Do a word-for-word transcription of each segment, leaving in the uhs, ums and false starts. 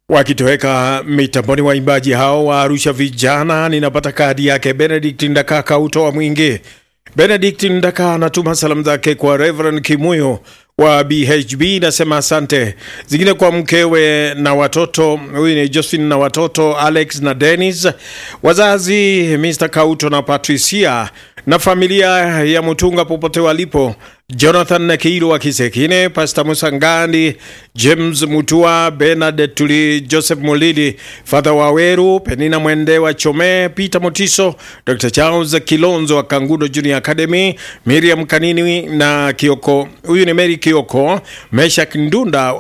Wakitoweka mitamboni waimbaji hao wa Arusha vijana, ninapata kadi yake Benedict Ndaka utoa mwingi. Benedict Ndaka anatuma salamu zake kwa Reverend Kimuyo wa B H B, nasema asante. Zingine kwa mkewe na watoto, huyu ni Josephine na watoto Alex na Dennis, wazazi Mister Kauto na Patricia, na familia ya Mutunga popote walipo, Jonathan na Kiiro wa Kisekine, Pastor Musangandi, James Mutua, Bernard Tuli, Joseph Mulili, Father Waweru, Penina Mwende wa Chome, Peter Motiso, Doctor Charles Kilonzo wa Kangudo Junior Academy, Miriam Kanini na Kioko, huyu ni Mary Kioko, Meshak Ndunda,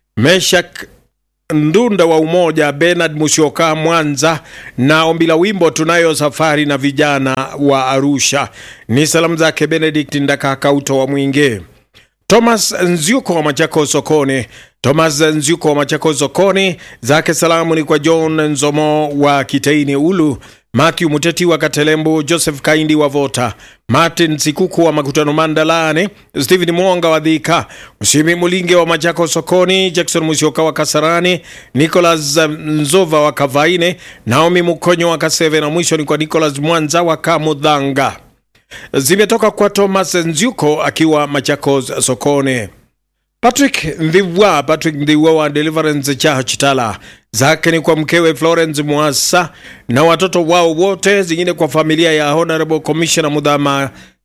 Meshak Ndunda wa Umoja, Bernard Musyoka Mwanza, na ombi la wimbo Tunayo Safari na vijana wa Arusha. Ni salamu zake Benedict Ndaka Kauto wa Mwinge. Thomas Nziuko wa Machako Sokoni, Thomas Nziuko wa Machako Sokoni, zake salamu ni kwa John Nzomo wa Kiteini Ulu, Matthew Muteti wa Katelembu, Joseph Kaindi wa Vota, Martin Sikuku wa Makutano Mandalane, Stephen Mwonga wa Dhika, Mshimi Mulinge wa Machako Sokoni, Jackson Musyoka wa Kasarani, Nicholas Nzova wa Kavaine, Naomi Mukonyo wa Kaseve, na mwisho ni kwa Nicholas Mwanza wa Kamudhanga. Zimetoka kwa Thomas Nziuko akiwa Machako Sokoni. Patrick Ndhiwa, Patrick Ndhiwa wa Deliverance Church Tala, zake ni kwa mkewe Florence Mwasa na watoto wao wote. Zingine kwa familia ya Honorable Commissioner Mudhama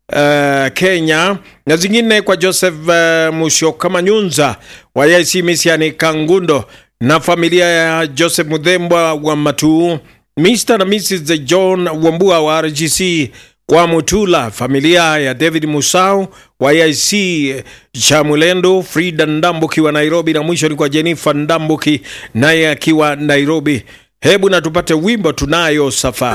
uh, Kenya, na zingine kwa Joseph uh, Musyoka Manyunza wa I C Misiani Kangundo, na familia ya Joseph Mudhemba wa Matu, Mister na Missus John Wambua wa R G C kwa Mutula, familia ya David Musau wa I C Chamulendo, Frida Ndambuki wa Nairobi, na mwisho ni kwa Jennifer Ndambuki naye akiwa Nairobi. Hebu na tupate wimbo Tunayo Safari.